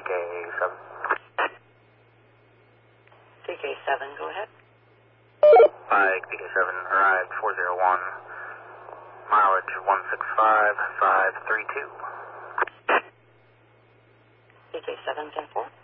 TK7. TK7, go ahead. Pike, TK7, arrived 401, mileage 165,532. TK7, 10-4.